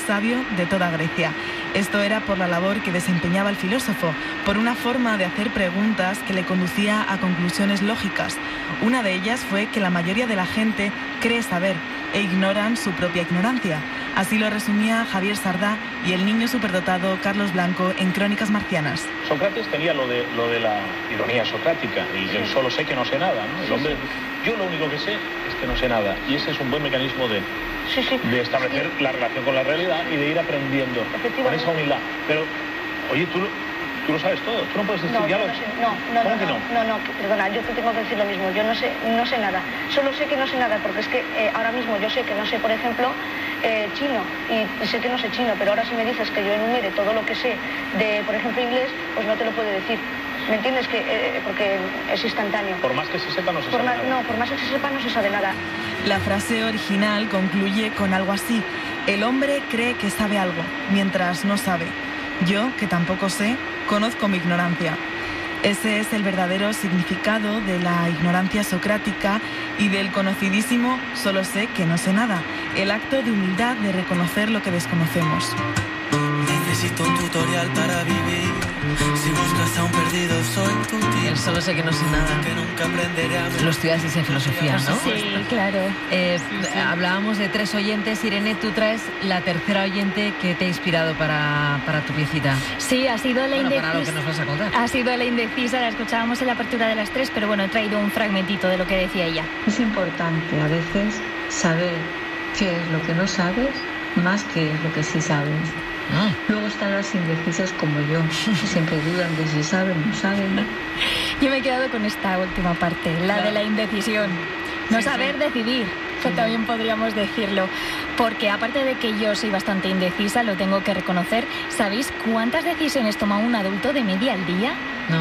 sabio de toda Grecia. Esto era por la labor que desempeñaba el filósofo, por una forma de hacer preguntas que le conducía a conclusiones lógicas. Una de ellas fue que la mayoría de la gente cree saber e ignoran su propia ignorancia. Así lo resumía Javier Sardá y el niño superdotado Carlos Blanco en Crónicas Marcianas. Sócrates tenía lo de la ironía socrática, el solo sé que no sé nada, ¿no? El hombre, yo lo único que sé es que no sé nada, y ese es un buen mecanismo de establecer la relación con la realidad y de ir aprendiendo con esa humildad. Pero, oye, tú lo sabes todo, tú no puedes decir ¿Cómo que no? No, perdona, yo te tengo que decir lo mismo, yo no sé nada, solo sé que no sé nada, porque es que ahora mismo yo sé que no sé, por ejemplo, chino, y sé que no sé chino, pero ahora si me dices que yo enumere todo lo que sé de, por ejemplo, inglés, pues no te lo puedo decir. ¿Me entiendes? Porque es instantáneo. Por más que se sepa, no se sabe nada. No, por más que se sepa, no se sabe nada. La frase original concluye con algo así: el hombre cree que sabe algo, mientras no sabe. Yo, que tampoco sé, conozco mi ignorancia. Ese es el verdadero significado de la ignorancia socrática y del conocidísimo solo sé que no sé nada, el acto de humildad de reconocer lo que desconocemos. Necesito un tutorial para vivir. Si buscas a un perdido, soy tu tío. El solo sé que no sé nada. Que nunca aprenderé a Lo estudiasteis en filosofía, ¿no? Sí, claro. Hablábamos de 3 oyentes. Irene, tú traes la tercera oyente que te ha inspirado para tu piecita. Sí, ha sido la indecisa. Para lo que nos vas a contar. Ha sido la indecisa, la escuchábamos en la apertura de las 3, pero bueno, he traído un fragmentito de lo que decía ella. Es importante a veces saber qué es lo que no sabes más que es lo que sí sabes. Luego están las indecisas como yo, que siempre dudan de si saben o no saben. Yo me he quedado con esta última parte, la de la indecisión. No saber decidir, que también podríamos decirlo. Porque aparte de que yo soy bastante indecisa, lo tengo que reconocer, ¿sabéis cuántas decisiones toma un adulto de media al día? No.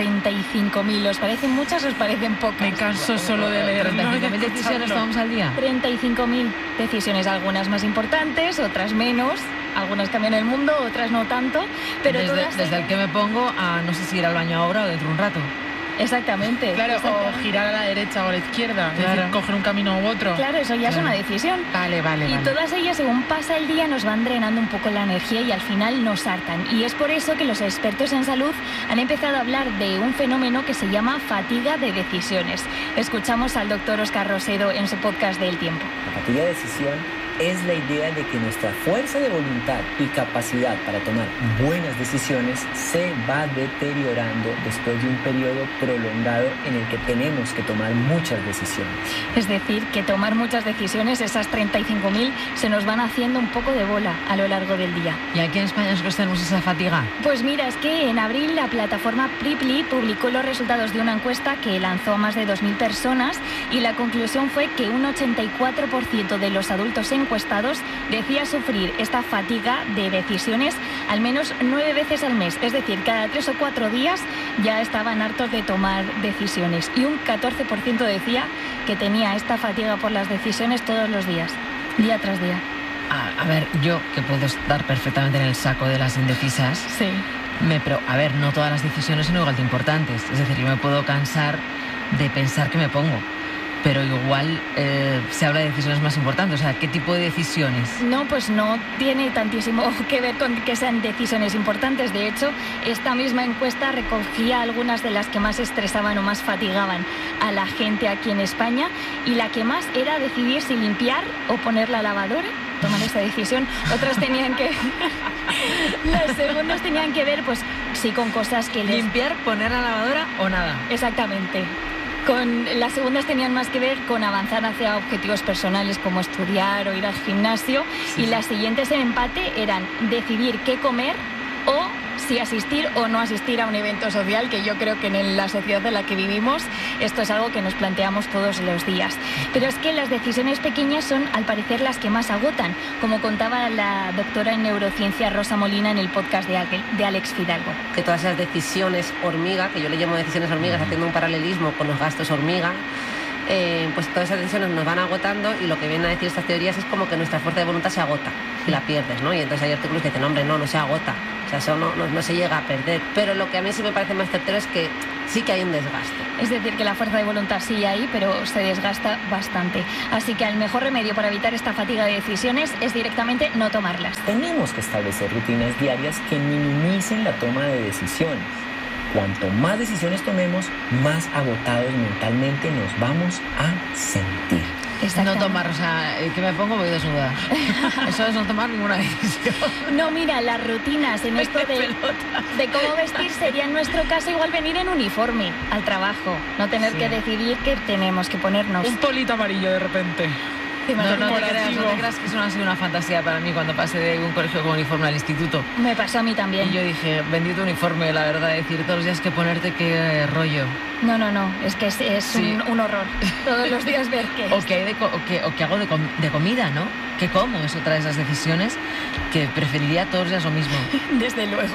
35.000. ¿Os parecen muchas o os parecen pocas? Me canso solo de leer. 35.000 decisiones tomamos al día. 35.000 decisiones, algunas más importantes, otras menos. Algunas cambian el mundo, otras no tanto. Pero desde el que me pongo a no sé si ir al baño ahora o dentro de un rato. Exactamente. Claro, o girar a la derecha o a la izquierda, claro. Es decir, coger un camino u otro. Claro, eso ya es una decisión. Vale. Y todas ellas, según pasa el día, nos van drenando un poco la energía y al final nos hartan. Y es por eso que los expertos en salud han empezado a hablar de un fenómeno que se llama fatiga de decisiones. Escuchamos al doctor Óscar Rosedo en su podcast de El Tiempo. La fatiga de decisión es la idea de que nuestra fuerza de voluntad y capacidad para tomar buenas decisiones se va deteriorando después de un periodo prolongado en el que tenemos que tomar muchas decisiones. Es decir, que tomar muchas decisiones, esas 35.000, se nos van haciendo un poco de bola a lo largo del día. ¿Y aquí en España nosotros tenemos esa fatiga? Pues mira, es que en abril la plataforma Pripli publicó los resultados de una encuesta que lanzó a más de 2.000 personas y la conclusión fue que un 84% de los adultos encuestados decía sufrir esta fatiga de decisiones al menos 9 veces al mes. Es decir, cada 3 o 4 días ya estaban hartos de tomar decisiones. Y un 14% decía que tenía esta fatiga por las decisiones todos los días, día tras día. A ver, yo que puedo estar perfectamente en el saco de las indecisas. Sí. Pero, a ver, no todas las decisiones son igual de importantes. Es decir, yo me puedo cansar de pensar que me pongo. Pero igual se habla de decisiones más importantes. O sea, ¿qué tipo de decisiones? No, pues no tiene tantísimo que ver con que sean decisiones importantes. De hecho, esta misma encuesta recogía algunas de las que más estresaban o más fatigaban a la gente aquí en España. Y la que más era decidir si limpiar o poner la lavadora. Tomar esa decisión. Otras tenían que... Las segundas tenían que ver, pues, sí, con cosas que les... Limpiar, poner la lavadora o nada. Exactamente. Las segundas tenían más que ver con avanzar hacia objetivos personales como estudiar o ir al gimnasio. Sí. Y las siguientes en empate eran decidir qué comer o si asistir o no asistir a un evento social, que yo creo que en la sociedad en la que vivimos esto es algo que nos planteamos todos los días. Pero es que las decisiones pequeñas son, al parecer, las que más agotan, como contaba la doctora en neurociencia Rosa Molina en el podcast de Alex Fidalgo. Que todas esas decisiones hormiga, que yo le llamo decisiones hormigas, haciendo un paralelismo con los gastos hormiga, pues todas esas decisiones nos van agotando y lo que vienen a decir estas teorías es como que nuestra fuerza de voluntad se agota y la pierdes, ¿no? Y entonces hay artículos que dicen, hombre, no se agota, o sea, eso no se llega a perder. Pero lo que a mí sí me parece más certero es que sí que hay un desgaste. Es decir, que la fuerza de voluntad sigue ahí, pero se desgasta bastante. Así que el mejor remedio para evitar esta fatiga de decisiones es directamente no tomarlas. Tenemos que establecer rutinas diarias que minimicen la toma de decisiones. Cuanto más decisiones tomemos, más agotados mentalmente nos vamos a sentir. No tomar, o sea, que me pongo voy desnuda. Eso es no tomar ninguna decisión. No, mira, las rutinas en esto de cómo vestir sería en nuestro caso igual venir en uniforme al trabajo. No tener que decidir qué tenemos que ponernos. Un polito amarillo de repente. No te creas que eso no ha sido una fantasía para mí cuando pasé de un colegio con uniforme al instituto. Me pasó a mí también. Y yo dije, bendito uniforme, la verdad, decir todos los días que ponerte qué rollo. No, es que es un horror. Todos los días ver qué o que hago de comida, ¿no? ¿Qué como? Es otra de esas decisiones que preferiría todos los días lo mismo. Desde luego.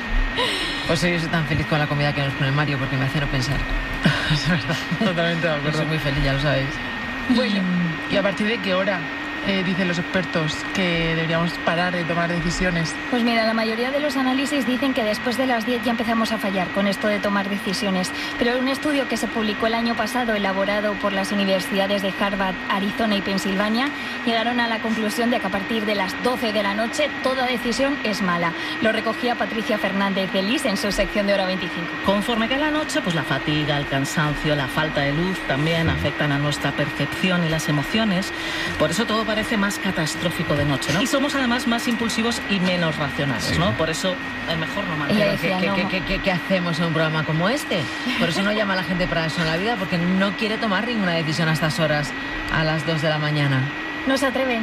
Pues yo soy tan feliz con la comida que nos pone Mario porque me hace no pensar. Es verdad, totalmente de acuerdo. Yo soy muy feliz, ya lo sabéis. Bueno, ¿y a partir de qué hora dicen los expertos que deberíamos parar de tomar decisiones? Pues mira, la mayoría de los análisis dicen que después de las 10 ya empezamos a fallar con esto de tomar decisiones. Pero un estudio que se publicó el año pasado, elaborado por las universidades de Harvard, Arizona y Pensilvania, llegaron a la conclusión de que a partir de las 12 de la noche toda decisión es mala. Lo recogía Patricia Fernández de Lis en su sección de Hora 25. Conforme cae la noche, pues la fatiga, el cansancio, la falta de luz también afectan a nuestra percepción y las emociones. Por eso todo parece más catastrófico de noche, ¿no? Y somos además más impulsivos y menos racionales, ¿no? Por eso es mejor no mantener. ¿Qué hacemos en un programa como este? Por eso no llama a la gente para eso en la vida, porque no quiere tomar ninguna decisión a estas horas, a las 2 de la mañana. No se atreven.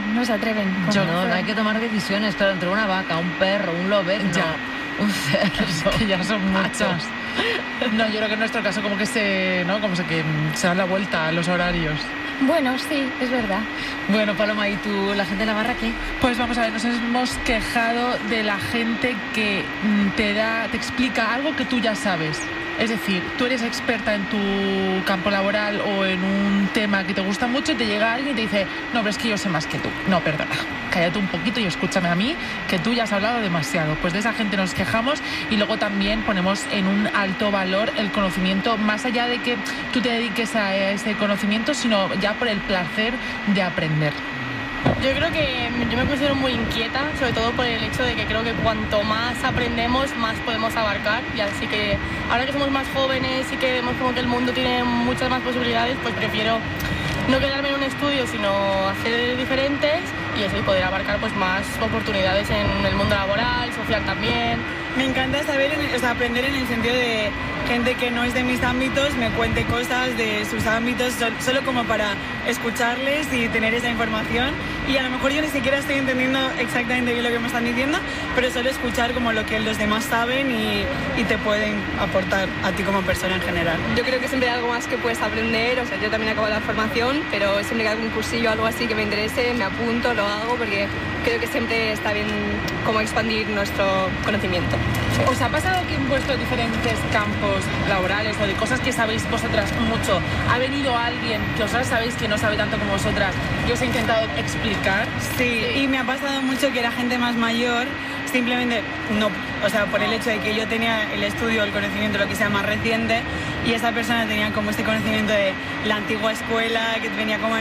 No hay que tomar decisiones, claro, entre una vaca, un perro, un lobezno, un cerdo. Que ya son muchos. No, yo creo que en nuestro caso como que se dan la vuelta a los horarios. Bueno, sí, es verdad. Bueno, Paloma, ¿y tú, la gente de Navarra qué? Pues vamos a ver, nos hemos quejado de la gente que te explica algo que tú ya sabes. Es decir, tú eres experta en tu campo laboral o en un tema que te gusta mucho y te llega alguien y te dice, no, pero es que yo sé más que tú. No, perdona, cállate un poquito y escúchame a mí, que tú ya has hablado demasiado. Pues de esa gente nos quejamos y luego también ponemos en un alto valor el conocimiento, más allá de que tú te dediques a ese conocimiento, sino ya por el placer de aprender. Yo creo que yo me considero muy inquieta, sobre todo por el hecho de que creo que cuanto más aprendemos, más podemos abarcar. Y así que ahora que somos más jóvenes y que vemos como que el mundo tiene muchas más posibilidades, pues prefiero no quedarme en un estudio, sino hacer diferentes y así poder abarcar pues más oportunidades en el mundo laboral, social también. Me encanta aprender en el sentido de gente que no es de mis ámbitos me cuente cosas de sus ámbitos solo como para escucharles y tener esa información, y a lo mejor yo ni siquiera estoy entendiendo exactamente bien lo que me están diciendo, pero solo escuchar como lo que los demás saben y te pueden aportar a ti como persona en general. Yo creo que siempre hay algo más que puedes aprender, o sea, yo también acabo la formación, pero siempre que hay algún cursillo o algo así que me interese, me apunto, lo hago, porque creo que siempre está bien como expandir nuestro conocimiento. Sí. ¿Os ha pasado que en vuestros diferentes campos laborales o de cosas que sabéis vosotras mucho, ha venido alguien que vosotras sabéis que no sabe tanto como vosotras y os ha intentado explicar? Sí, y me ha pasado mucho que era gente más mayor, simplemente no, o sea, por el hecho de que yo tenía el estudio, el conocimiento, lo que sea más reciente, y esa persona tenía como este conocimiento de la antigua escuela, que venía como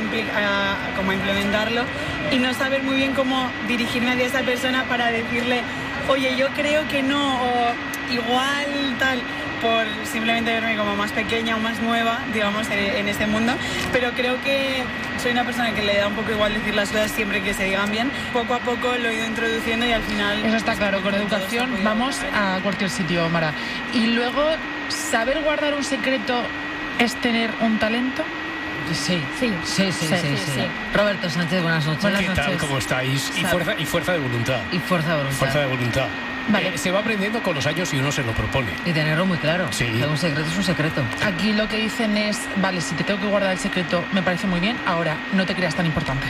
a implementarlo, y no saber muy bien cómo dirigirme hacia esa persona para decirle, oye, yo creo que no, o igual tal, por simplemente verme como más pequeña o más nueva, digamos, en este mundo. Pero creo que soy una persona que le da un poco igual decir las cosas siempre que se digan bien. Poco a poco lo he ido introduciendo y al final... Eso está claro, con educación vamos a cualquier sitio, Mara. Y luego, ¿saber guardar un secreto es tener un talento? Sí. Roberto Sánchez, buenas noches. ¿Qué tal? ¿Cómo estáis? Y fuerza de voluntad. Fuerza de voluntad. Vale. Se va aprendiendo con los años y uno se lo propone. Y tenerlo muy claro. Sí. Que un secreto es un secreto. Aquí lo que dicen es, vale, si te tengo que guardar el secreto, me parece muy bien, ahora no te creas tan importante.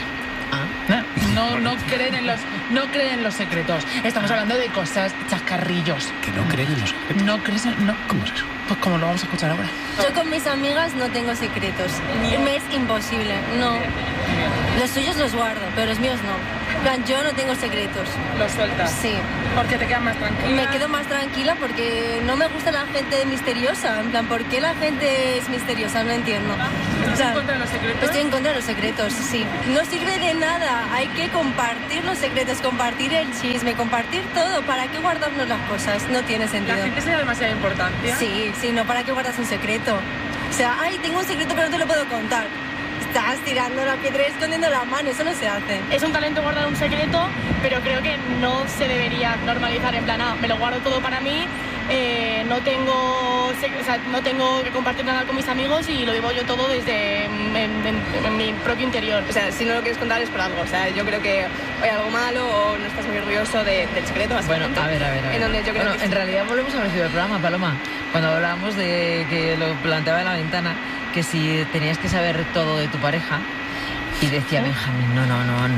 No creen en los secretos. Estamos hablando de cosas, chascarrillos. ¿Que no creen en los secretos? No crees en... No. ¿Cómo es eso? Pues como lo vamos a escuchar ahora. Yo con mis amigas no tengo secretos. Me es imposible, no. Los tuyos los guardo, pero los míos no. En plan, yo no tengo secretos. ¿Los sueltas? Sí. ¿Porque te quedas más tranquila? Me quedo más tranquila porque no me gusta la gente misteriosa. En plan, ¿por qué la gente es misteriosa? No entiendo. ¿Estás en contra de los secretos? Estoy en contra de los secretos, sí. No sirve de nada. Hay que compartir los secretos, compartir el chisme, compartir todo. ¿Para qué guardarnos las cosas? No tiene sentido. ¿La gente se da demasiada importancia? Sí, no, ¿para qué guardas un secreto? O sea, ay, tengo un secreto pero no te lo puedo contar. Estás tirando la piedra y escondiendo la mano, eso no se hace. Es un talento guardar un secreto, pero creo que no se debería normalizar en plan, me lo guardo todo para mí, no tengo que compartir nada con mis amigos y lo vivo yo todo desde en mi propio interior. O sea, si no lo quieres contar es por algo. O sea, yo creo que hay algo malo o no estás muy orgulloso del secreto, básicamente. Bueno, a ver. En donde yo creo que en realidad volvemos al principio del programa, Paloma, cuando hablábamos de que lo planteaba en la ventana, que si tenías que saber todo de tu pareja, y decía Benjamín, no,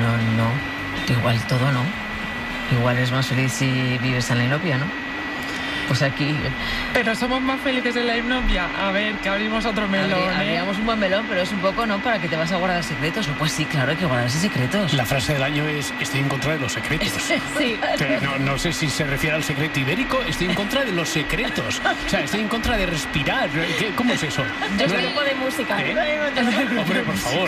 igual todo no, igual es más feliz si vives en la inopia, ¿no? Pues aquí... Pero somos más felices en la inopia. A ver, que abrimos otro melón, Abríamos un buen melón, pero es un poco, ¿no? ¿Para que te vas a guardar secretos? Pues sí, claro, hay que guardarse secretos. La frase del año es, estoy en contra de los secretos. Sí. No sé si se refiere al secreto ibérico, estoy en contra de los secretos. O sea, estoy en contra de respirar. ¿Cómo es eso? Yo soy grupo de música. Hombre, por favor.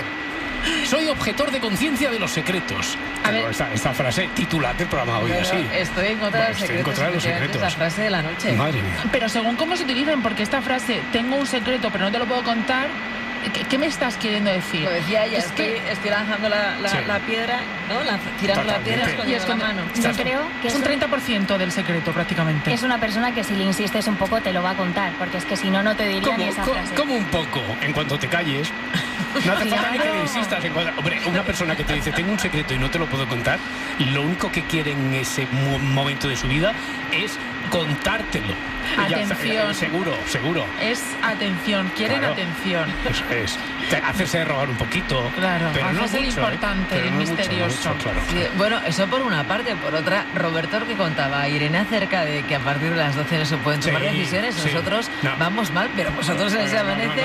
Soy objetor de conciencia de los secretos. Esta frase titular del programa hoy así. Estoy en contra de los secretos. Estoy en contra de los secretos. Es la frase de la noche. Madre mía. Pero según cómo se utilicen, porque esta frase, tengo un secreto pero no te lo puedo contar, ¿qué me estás queriendo decir? Lo decía ella, estoy lanzando la piedra, ¿no? Tirando la piedra y escondiendo la mano. Yo creo que es un 30% del secreto prácticamente. Es una persona que si le insistes un poco te lo va a contar, porque es que si no, no te diría ni esa frase. ¿Cómo un poco? En cuanto te calles. No hace falta ni que le insistas. Hombre, una persona que te dice, tengo un secreto y no te lo puedo contar, lo único que quiere en ese momento de su vida es contártelo. Atención. Seguro. Es atención, quieren atención. Es hacerse rogar un poquito. Claro, pero no hacerse mucho, el importante, pero el no misterioso. Mucho, claro. Sí, bueno, eso por una parte. Por otra, Roberto, que contaba a Irene acerca de que a partir de las 12 no se pueden tomar decisiones. Nosotros vamos mal, pero vosotros en ese amanece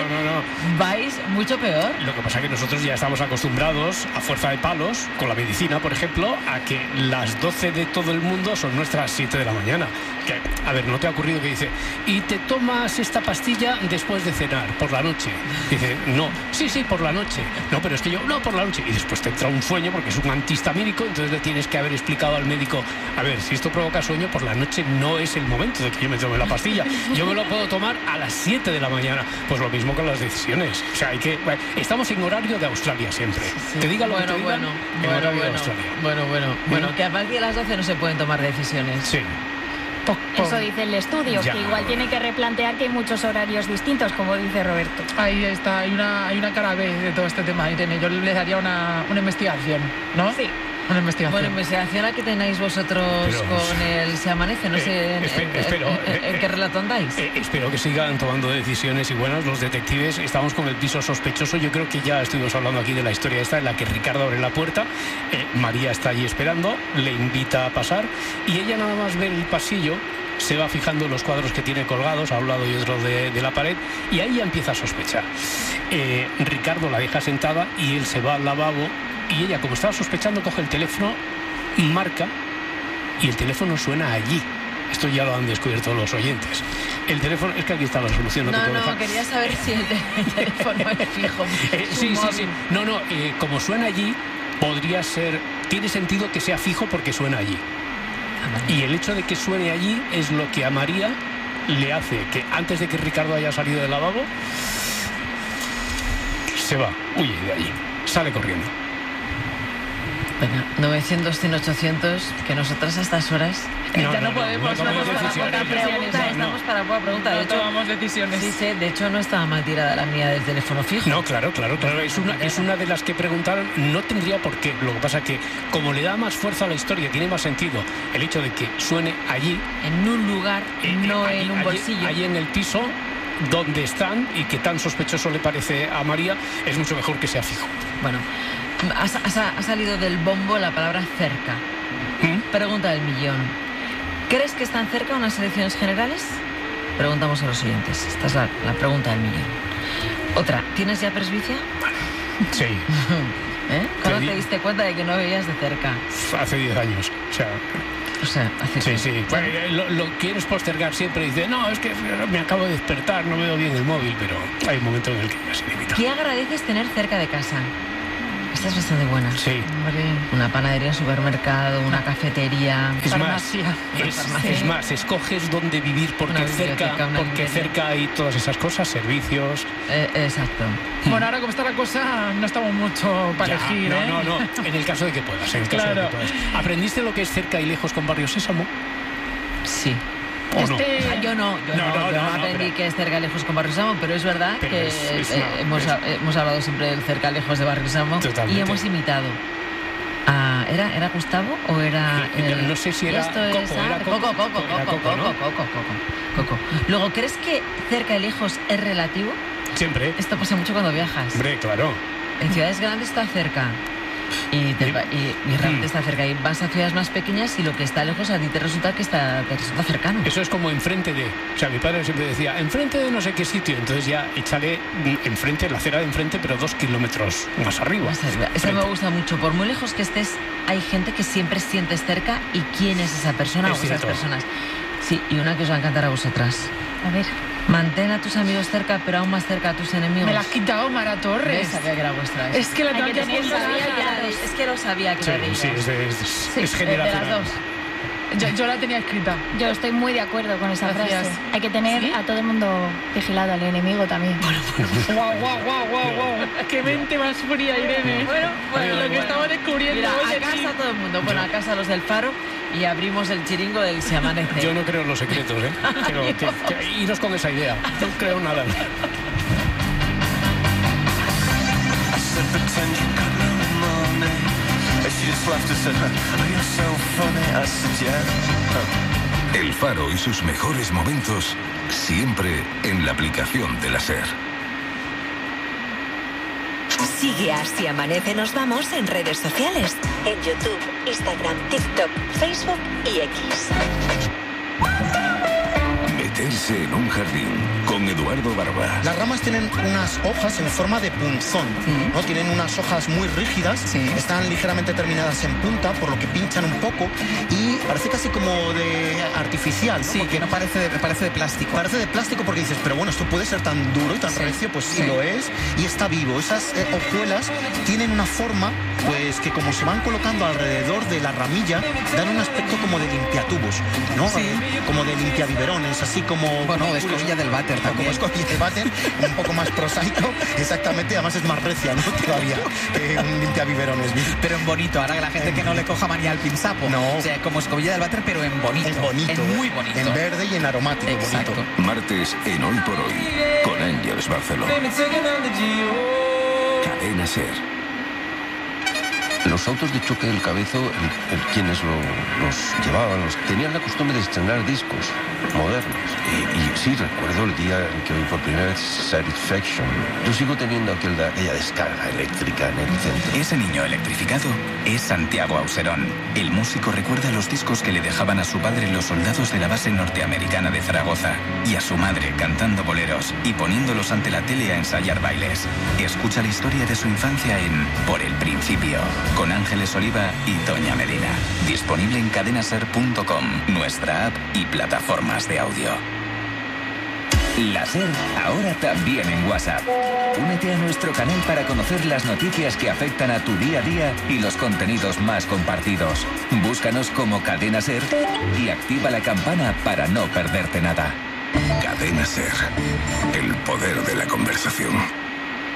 vais mucho peor. Lo que pasa es que nosotros ya estamos acostumbrados, a fuerza de palos, con la medicina, por ejemplo, a que las 12 de todo el mundo son nuestras 7 de la mañana. Que, a ver, ¿no te ha ocurrido que dice, y te tomas esta pastilla después de cenar, por la noche? Dice, no, sí, por la noche. No, pero es que yo, no, por la noche. Y después te entra un sueño porque es un antihistamínico, entonces le tienes que haber explicado al médico, a ver, si esto provoca sueño, por la noche no es el momento de que yo me tome la pastilla. Yo me lo puedo tomar a las 7 de la mañana. Pues lo mismo con las decisiones. O sea, estamos en horario de Australia siempre. Sí. Te diga lo que te digan, en horario de Australia. Bueno, que a partir de las 12 no se pueden tomar decisiones. Sí. Eso dice el estudio, que igual tiene que replantear que hay muchos horarios distintos, como dice Roberto. Ahí está, hay una cara B de todo este tema, Irene. Yo le daría una investigación, ¿no? Sí. Una investigación. Bueno, investigación a que tenéis vosotros con el Se Amanece, no sé en qué relato andáis. Espero que sigan tomando decisiones y buenas los detectives. Estamos con el piso sospechoso. Yo creo que ya estuvimos hablando aquí de la historia esta en la que Ricardo abre la puerta, María está allí esperando, le invita a pasar y ella nada más ve el pasillo, se va fijando en los cuadros que tiene colgados a un lado y otro de la pared y ahí ya empieza a sospechar. Ricardo la deja sentada y él se va al lavabo y ella, como estaba sospechando, coge el teléfono, marca y el teléfono suena allí. Esto ya lo han descubierto los oyentes. El teléfono, es que aquí está la solución. No, quería saber si el teléfono es fijo. Sí. No, como suena allí, podría ser, tiene sentido que sea fijo porque suena allí. Y el hecho de que suene allí es lo que a María le hace que antes de que Ricardo haya salido del lavabo, se va, huye de allí, sale corriendo. Venga, 900, 100, 800, que nosotras a estas horas no podemos estamos para poca pregunta. De hecho, tomamos decisiones. Sí, de hecho no estaba mal tirada la mía del teléfono fijo. No, claro. Es una de las que preguntaron, no tendría por qué. Lo que pasa es que, como le da más fuerza a la historia, tiene más sentido el hecho de que suene allí. En un lugar, no en un bolsillo. Allí en el piso donde están y que tan sospechoso le parece a María, es mucho mejor que sea fijo. Bueno, ha salido del bombo la palabra cerca. Pregunta del millón. ¿Crees que están cerca unas elecciones generales? Preguntamos a los siguientes. Esta es la pregunta del millón. Otra, ¿tienes ya presbicia? Sí. ¿Cuándo te diste cuenta de que no veías de cerca? Hace 10 años. O sea, hace sí. Pues, lo quieres postergar siempre y dices, no, es que me acabo de despertar, no veo bien el móvil, pero hay un momento en el que ya se limita. ¿Qué agradeces tener cerca de casa? Esta es bastante buena. Sí. Una panadería, un supermercado, una cafetería, farmacia. Es más, escoges dónde vivir porque cerca hay todas esas cosas, servicios. Exacto. Bueno, ahora como está la cosa, no estamos mucho para elegir, No. En el caso de que puedas, ¿Aprendiste lo que es cerca y lejos con Barrio Sésamo? Sí. Yo no aprendí que es cerca y lejos con Barrio Sésamo, pero es verdad que hemos hablado siempre del cerca y lejos de Barrio Sésamo y hemos imitado. ¿Era Gustavo o era...? No sé si era Coco. Luego, ¿crees que cerca y lejos es relativo? Siempre. Esto pasa mucho cuando viajas. Hombre, claro. En ciudades grandes está cerca. Y realmente está cerca. Y vas a ciudades más pequeñas y lo que está lejos a ti te resulta cercano. Eso es como enfrente de... O sea, mi padre siempre decía, enfrente de no sé qué sitio. Entonces ya échale enfrente, la acera de enfrente, pero 2 kilómetros más arriba. Esa me gusta mucho. Por muy lejos que estés, hay gente que siempre sientes cerca. ¿Y quién es esa persona o esas personas? Sí, y una que os va a encantar a vosotras. A ver. Mantén a tus amigos cerca, pero aún más cerca a tus enemigos. Me la has quitado, Mara Torres. Sabía que era vuestra. Es que la tengo que poner. Es que lo sabía que era de ellas. Sí, es generacional. De las dos. Yo la tenía escrita. Yo estoy muy de acuerdo con esa frase. Hay que tener a todo el mundo vigilado, al enemigo también. Guau. Qué mente más fría, Irene. Bueno, lo que estamos descubriendo. Mira, a casa todo el mundo. Bueno, a casa los del Faro y abrimos el chiringo del Se Amanece. Yo no creo en los secretos, Pero iros con esa idea. No creo nada. El Faro y sus mejores momentos siempre en la aplicación de la SER. Sigue a Si Amanece Nos Vamos en redes sociales, en YouTube, Instagram, TikTok, Facebook y X. Meterse en un jardín con Eduardo Barba. Las ramas tienen unas hojas en forma de punzón, ¿no? Tienen unas hojas muy rígidas, están ligeramente terminadas en punta, por lo que pinchan un poco y parece casi como de artificial, ¿no? Sí, porque no parece de plástico. Parece de plástico porque dices, pero bueno, esto puede ser tan duro y tan recio, pues sí lo es, y está vivo. Esas hojuelas tienen una forma, pues que como se van colocando alrededor de la ramilla, dan un aspecto como de limpiatubos, ¿no? Como de limpiabiberones, así como... Bueno, de escobilla del váter también. Como escobilla del váter, un poco más prosaico, exactamente, además es más recia, ¿no? Todavía, un limpiabiberones. Pero en bonito, ahora que la gente que no le coja manía al pinzapo. No. O sea, como escobilla del váter, pero en bonito. En bonito. En muy bonito. En verde y en aromático. Exacto. Bonito. Martes en Hoy por Hoy, con Ángeles Barceló. Cadena SER. Los autos de choque del Cabezo, quienes los llevaban, tenían la costumbre de estrenar discos modernos. Y sí, recuerdo el día en que oí por primera vez Satisfaction. Yo sigo teniendo aquella descarga eléctrica en el centro. Ese niño electrificado es Santiago Auserón. El músico recuerda los discos que le dejaban a su padre los soldados de la base norteamericana de Zaragoza y a su madre cantando boleros y poniéndolos ante la tele a ensayar bailes. Escucha la historia de su infancia en Por el Principio, con Ángeles Oliva y Toña Medina. Disponible en cadenaser.com, nuestra app y plataformas de audio. La SER ahora también en WhatsApp. Únete a nuestro canal para conocer las noticias que afectan a tu día a día y los contenidos más compartidos. Búscanos como Cadena SER y activa la campana para no perderte nada. Cadena SER, el poder de la conversación.